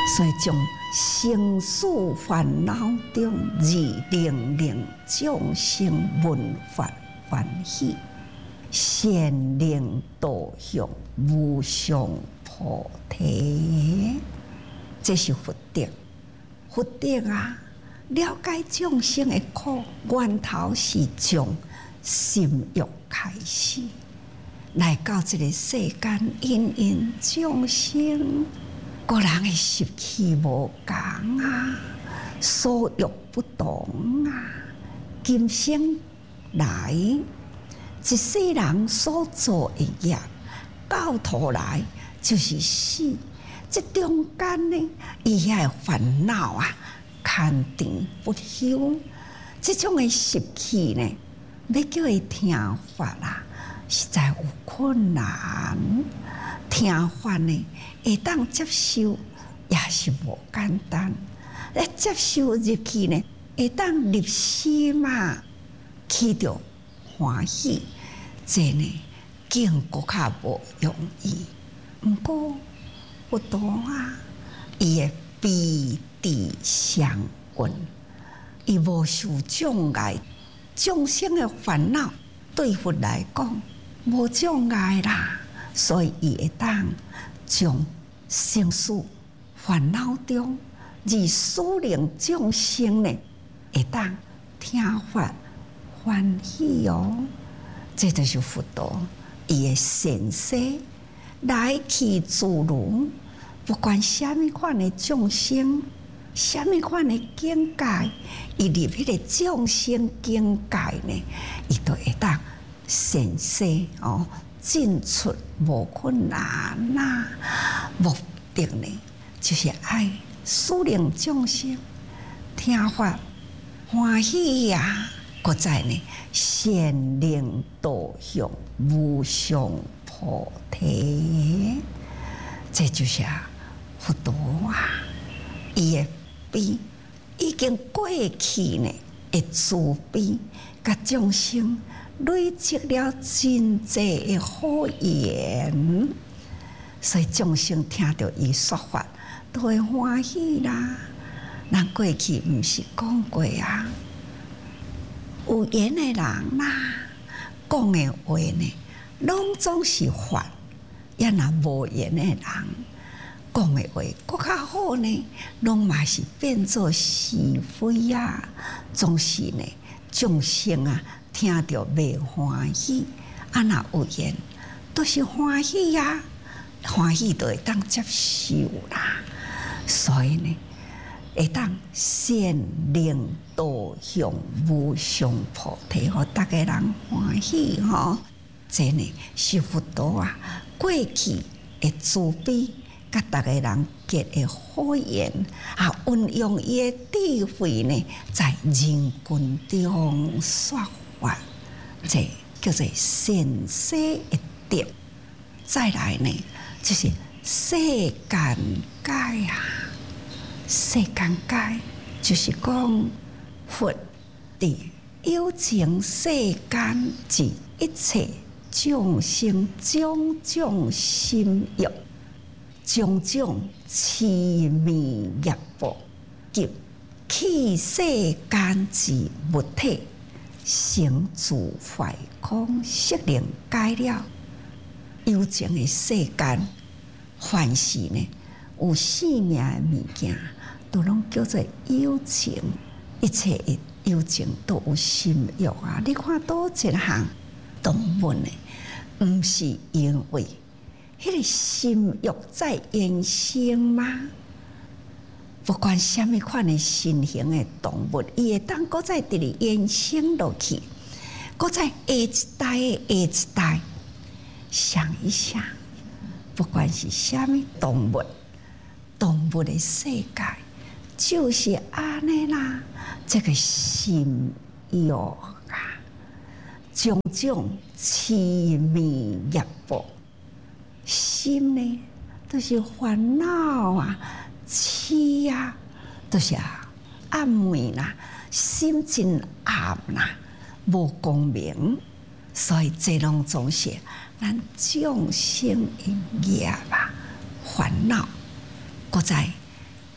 所以从生死烦恼中而令众生闻法欢喜，显灵导向无上菩提。这是福德，福德啊！了解众生的苦，源头是从心欲开始，来到这个世间，因众生。个人的习气无同啊，所欲不同啊。今生来，一世人所做的业，到头来就是死。这中间呢，伊遐烦恼啊，牵缠不休。这种的习气呢，要叫伊听法啦，实在有困难。听法呢，会当接受也是无简单。接受入去呢，会当入心嘛，起着欢喜。这呢，更搁较无容易。毋过佛陀啊，伊会彼地相运，伊无受障碍。众生的烦恼对佛来讲无障碍啦。所以，伊会当从生死烦恼中，而使令众生呢，会当听法欢喜哦。这就是佛陀伊的善世，来去自如，不管什么款的众生，什么款的境界，伊入迄个众生境界呢，伊都会当善世哦。进出无困难呐，目的呢就是爱使令众生听法欢喜呀，搁在呢显灵导向无上菩提。这就是佛陀啊，伊的悲已经过去呢的慈悲，甲众生。累积了真济的好言，所以众生听到伊说法，都会欢喜啦。咱过去毋是讲过啊，有言的人啦，讲的话呢，拢总是法；也若无言的人，讲的话搁较好呢，拢嘛是变作是非啊，总是呢，众生啊。听到袂欢喜，啊若有言都是欢喜呀，欢喜就会当接受啦。所以呢，会当显灵导向无上菩提，互大家人欢喜吼。这呢是佛陀啊过去的慈悲，甲大家人结的好言啊，运用伊的智慧呢，在人群中说。这叫做善世一德。再来呢，就是世间界啊，世间界就是讲佛伫有情世间之一切众生种种心欲，种种痴迷业报，及去世间之物体。成自坏空，识灵解了有情的世间，凡是呢有生命的物件，都拢叫做有情。一切的有情都有心欲啊！你看多一项动物呢，毋是因为迄个心欲在延伸吗？不管什么款的新型的动物，伊会当搁再伫咧延伸落去，搁再下一代的下一代。想一想，不管是什么动物，动物的世界就是安尼啦。这个心欲啊，种种痴迷业报，心呢都是烦恼啊。痴啊，都是暗昧啦，心真暗啦，无光明，所以这拢总是咱众生的业啊，烦恼，搁在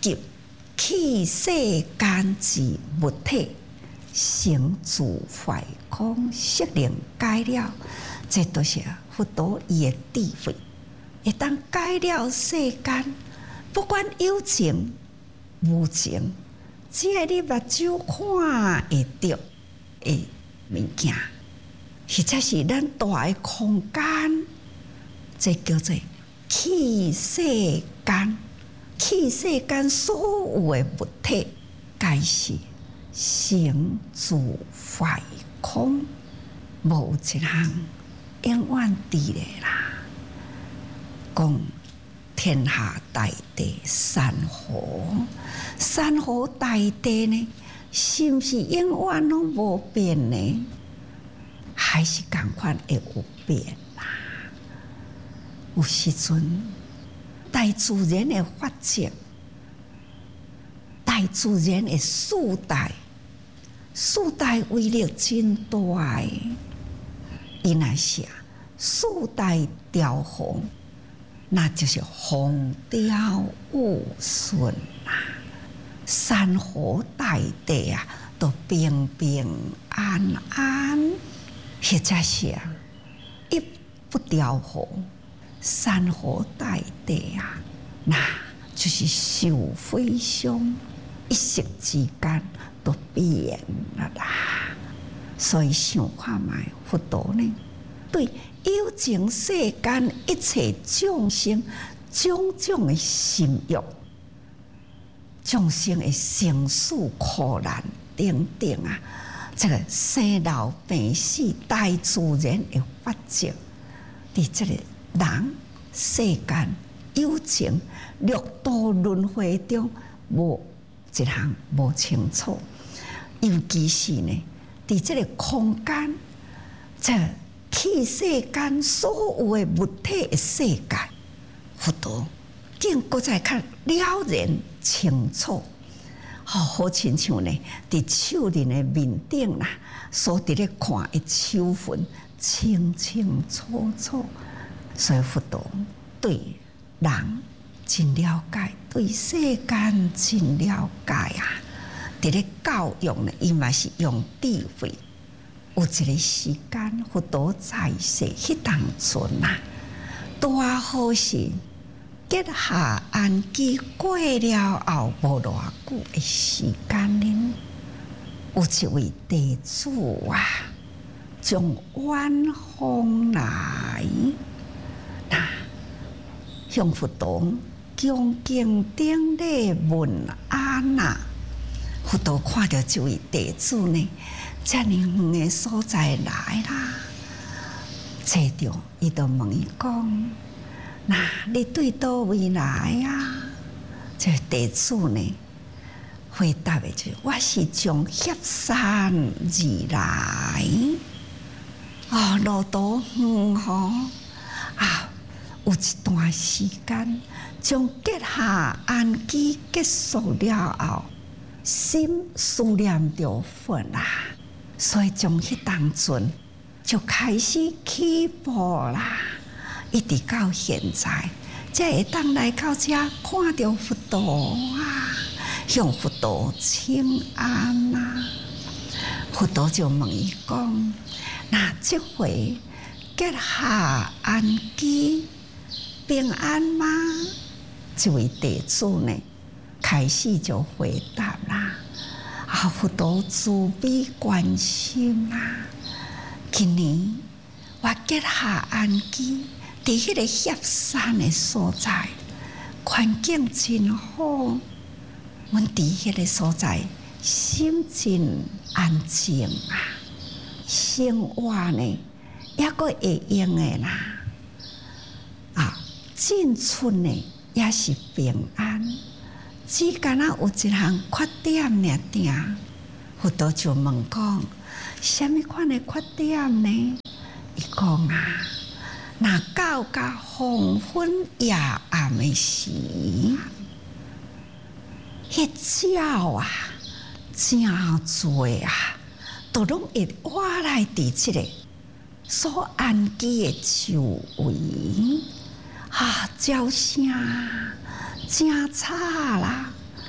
及气世间之物体，成自坏空，识能解了。这都是佛陀伊的智慧，会当解了世间，不管有情无情，只要你目睭看会到的物件，或者是咱大的空间，这叫做气世间。气世间所有的物体，皆是成自坏空，无一项永远伫咧啦。讲天下大地山河，山河大地呢，是毋是永远拢无变呢？还是共款会有变啦？有时阵，大自然的法则，大自然的四大威力真大的。伊若是四大调风，那就是风调雨顺啦。山河大地啊，都平平安安。或者是一不调风，山河大地啊，那就是受非常，一息之间都变了啦。所以想看卖佛陀呢，对有情世间一切众生种种的心欲、众生的生死苦难等等啊，这个生老病死大自然的法则，伫这个人世间有情六道轮回中，无一项无清楚，尤其是呢，伫这个空间，这气世间所有的物体的世界，佛陀竟搁再较了然清楚。好亲像呢，伫手人的面顶啦，所伫咧看的手痕清清楚楚。所以佛陀对人真了解，对世间真了解啊！伫咧教育呢，伊嘛是用智慧。有一个时间，佛陀在世迄当阵啊，大好是结下安基过了后无偌久的时间呢，有一位弟子啊，从远方来，向佛陀恭敬顶礼问安呐。佛陀看到这位弟子呢，遮尔远的所在来啦，坐着伊就问伊讲：那你对倒位来啊？这弟子呢，回答的就是：我是从翕山而来。路途远吼啊，有一段时间，从结下安基结束了后，心思念着佛啦，所以从迄当阵就开始起步啦。一直到现在，才会当来到这看到佛陀啊，向佛陀请安啊。佛陀就问伊讲：那这回结下安基平安吗？这位弟子呢，开始就回答啦：佛陀慈悲关心啦，今年我结下安基。伫迄个翕山的所在，环境真好。阮伫迄个所在，心真安静啊，生活呢也阁会用的啦。进出呢也是平安，只敢若有一项缺点尔定。佛陀就问讲：什么款的缺点呢？伊讲啊。那到甲黄昏夜暗的时，迄鸟啊，真多啊，都拢会活来伫即个所安基的周围叫声真吵啦，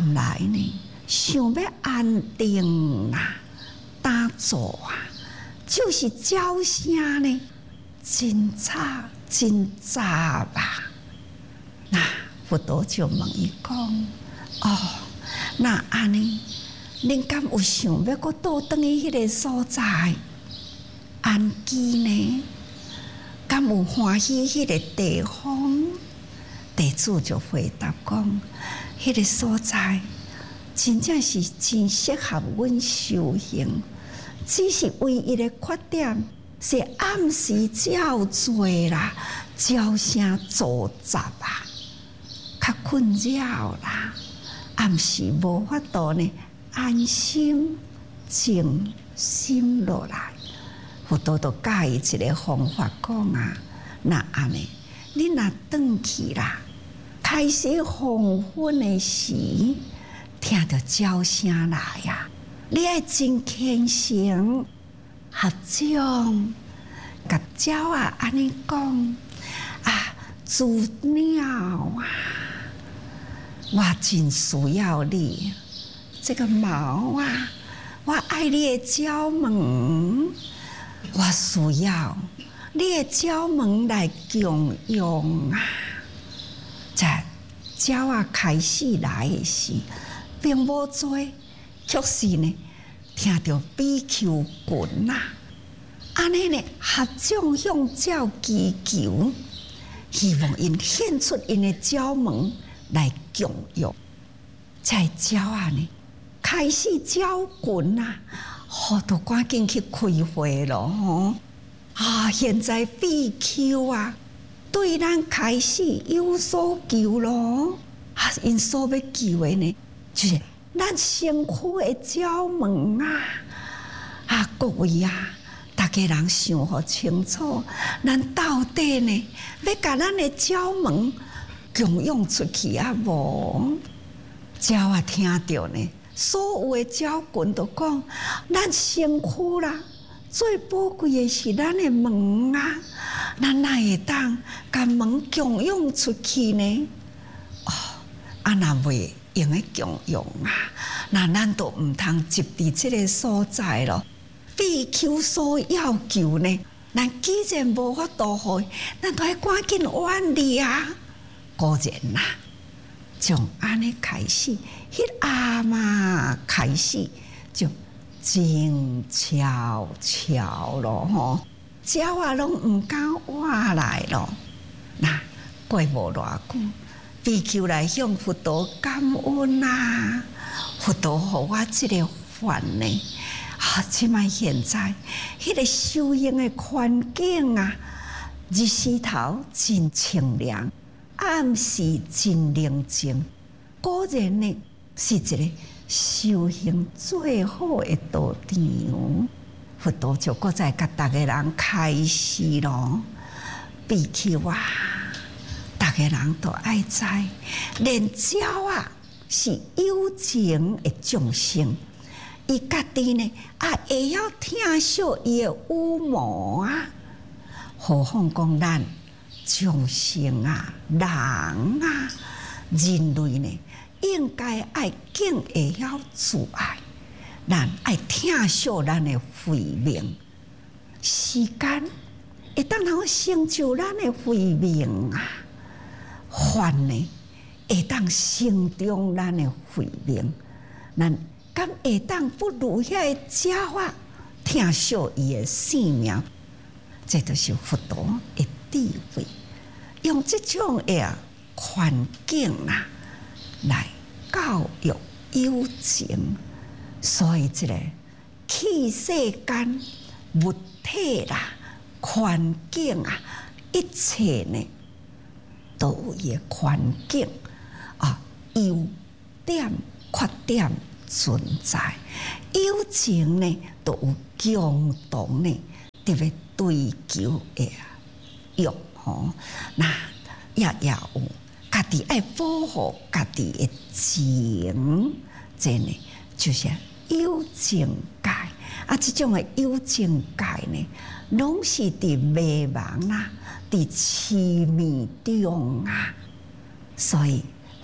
谈来呢，想要安定啦、打坐啊，就是鸟声呢，真吵真杂吧。那佛陀就问伊讲：哦，那安尼，恁敢有想要搁倒转去迄个所在安居呢？敢有欢喜迄个地方？地主就回答讲：迄个所在真正是真适合阮修行，只是唯一的缺点是暗时较多啦，鸟声嘈杂啊，较困扰啦，暗时无法度呢安心静心落来。佛陀就教伊一个方法讲啊，那安尼，你若转去啦，开始黄昏的时，听到鸟声来啊，你爱真虔诚合掌，甲鸟啊安尼讲啊，主鸟啊，我真需要你，这个毛啊，我爱你的鸟毛。我需要你的鸟毛来供用啊！在鸟啊开始来的时，并无多，却是呢听到比丘群啊，安尼呢合掌向鸟祈求，希望因献出因的鸟毛来供用。在鸟啊呢开始鸟群啊！都赶紧去开会咯吼！现在比丘啊，对咱开始有所求咯。因所要求的呢，就是咱身躯的鸟毛啊！各位啊，大家人想好清楚，咱到底呢要甲咱的鸟毛供养出去啊无？鸟啊听到呢。所有的鸟群都讲，咱身躯啦，最宝贵的是咱的毛啊，咱哪会当甲毛供养出去呢？若袂用来供养啊，那咱都毋通集伫这个所在咯。比丘所要求呢，咱既然无法度予，咱都要赶紧远离啊！果然啦。从安尼开始，迄阿嬷开始就静悄悄咯吼，鸟啊拢毋敢活来咯。那过无偌久，比丘来向佛陀感恩啊！佛陀互我即个法呢，即摆现在迄个修行的环境啊，日时头真清凉。暗时真宁静，果然呢是一个修行最好的道场。佛陀就搁再甲大家人开示咯，比丘啊，大家人都爱知，连鸟啊是有情的众生，伊家己呢会晓听惜伊的羽毛啊，何况讲咱。众生啊，人啊，人类呢，应该爱敬会晓自爱，咱爱听惜咱的慧命，时间会当通成就咱的慧命啊，法呢会当成就咱的慧命，咱敢会当不如遐个鸟啊，听惜伊的性命，这就是佛陀的智慧。用这种的环境啦，来教育有情，所以这个去世间物体啦、环境啊，一切呢都有伊的环境啊，优点、缺点存在，有情呢都有共同呢特别追求的欲。那也有家己爱保护家己的情，这呢就是有情界啊。这种的有情界呢，拢是伫迷茫啊，伫痴迷中啊。所以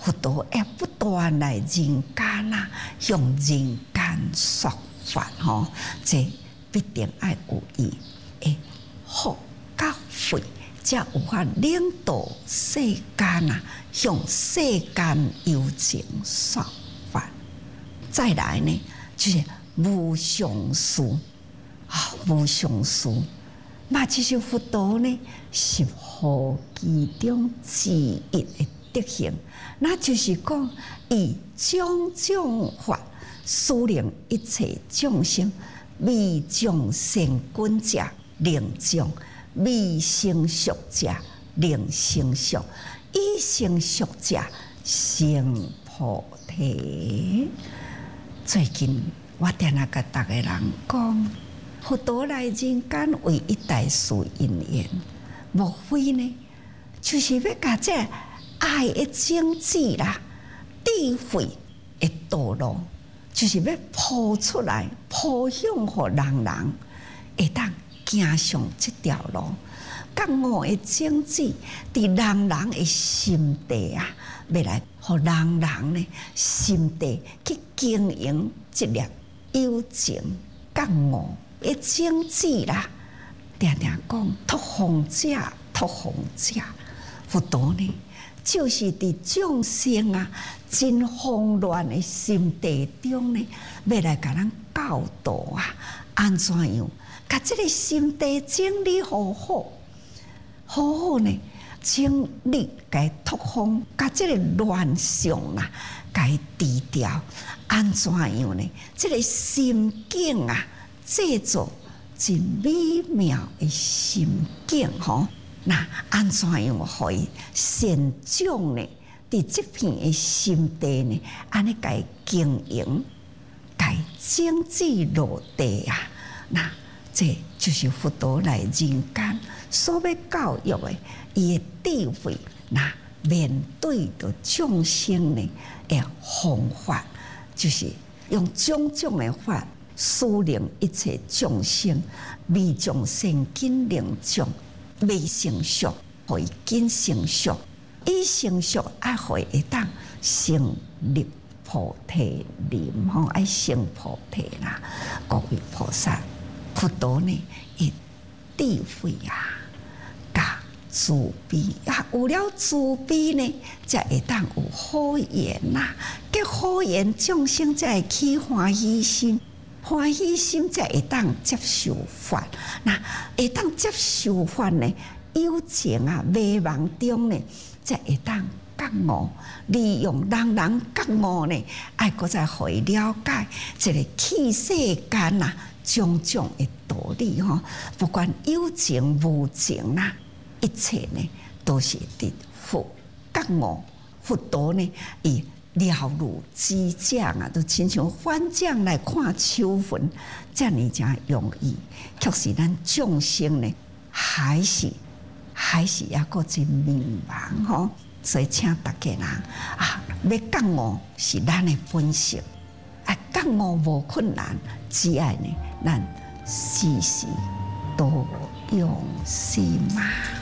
佛陀要不断来人间啊，向人间说法吼，这必定要有伊的福甲慧，才有法领导世间啊，向世间有情说法。再来呢，就是无上师啊，无上师。那这些佛陀呢，是佛其中之一的德行，那就是讲，以种种法施令一切众生，未将善根者令将，未成熟者令成熟，已成熟者成菩提。最近我定下甲大家人讲。佛陀来人间为一大事因缘，莫非呢？就是要把这爱的种子啦、智慧的道路，就是要铺出来，铺向予人会当行上这条路。觉悟的种子伫人的心地啊，要来予人呢心地去经营这粒有情觉悟。一种子啦，常常讲托风者，托风者。佛陀呢，就是伫众生啊真慌乱的心地中呢，要来甲咱教导啊，安怎样？甲这个心地整理好好，好好呢，整理甲托风，甲这个乱象啊，甲治掉，安怎样呢？这个心境啊。制作真美妙的心境吼，那安怎样可以善种呢？伫这片的心地呢，安尼甲经营，甲种子落地啊！那这就是佛陀来人间所要教育的伊的智慧，那面对着众生呢的方法，就是用种种的法。施令一切众生，未将善根令将，未成熟，互伊紧成熟，已成熟啊，互伊会当成立菩提林吼，爱成菩提啦。各位菩萨，佛陀呢，以智慧啊，甲慈悲啊，有了慈悲呢，才会当有好言呐，结好言，众生才会起欢喜心。欢喜心才会当接受法，那会当接受法呢？有情啊，迷茫中呢，才会当觉悟，利用人觉悟呢，爱搁再互伊了解这个气世间啊，种种的道理吼，不管有情无情啦，一切呢都是伫佛觉悟，佛陀呢以。了如指掌啊，都亲像反掌来看秋分，这样才容易。确实，咱众生呢，还是要个真迷茫吼。所以，请大家人啊，要觉悟是咱的本性，啊，觉悟无困难，只爱呢，咱时时多用心嘛。